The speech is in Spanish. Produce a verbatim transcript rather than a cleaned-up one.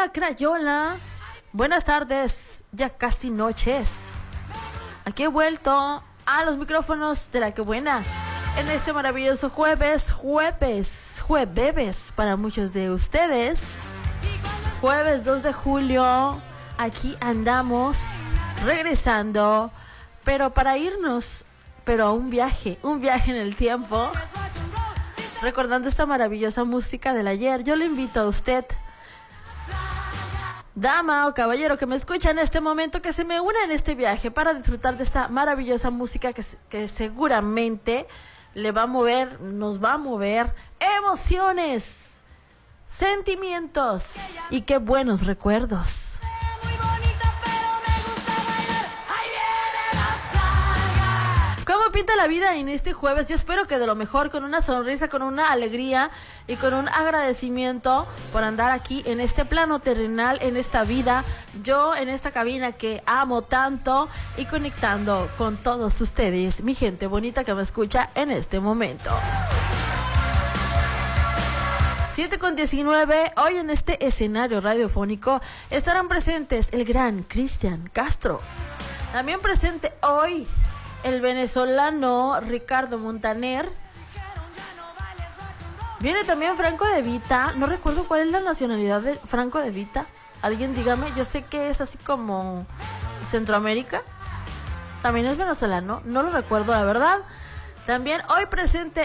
Hola, Crayola. Buenas tardes, ya casi noches. Aquí he vuelto a los micrófonos de La Que Buena en este maravilloso jueves, jueves, jueves para muchos de ustedes. Jueves dos de julio, aquí andamos regresando, pero para irnos, pero a un viaje, un viaje en el tiempo. Recordando esta maravillosa música del ayer, yo le invito a usted, dama o caballero que me escucha en este momento, que se me una en este viaje para disfrutar de esta maravillosa música que, que seguramente le va a mover, nos va a mover emociones, sentimientos y qué buenos recuerdos. ¿Cómo pinta la vida en este jueves? Yo espero que de lo mejor, con una sonrisa, con una alegría y con un agradecimiento por andar aquí en este plano terrenal, en esta vida, yo en esta cabina que amo tanto y conectando con todos ustedes, mi gente bonita que me escucha en este momento. siete con diecinueve, hoy en este escenario radiofónico estarán presentes el gran Cristian Castro. También presente hoy el venezolano Ricardo Montaner. Viene también Franco De Vita. No recuerdo cuál es la nacionalidad de Franco De Vita. Alguien dígame. Yo sé que es así como Centroamérica. También es venezolano. No lo recuerdo, la verdad. También hoy presente